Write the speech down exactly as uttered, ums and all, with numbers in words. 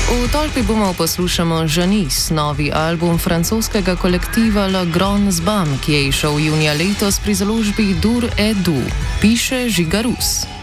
V tolpi bomo poslušamo Janis, novi album francoskega kolektiva La Grande Zbam, ki je izšel junija letos pri založbi Dur et Du, piše Žiga Rus.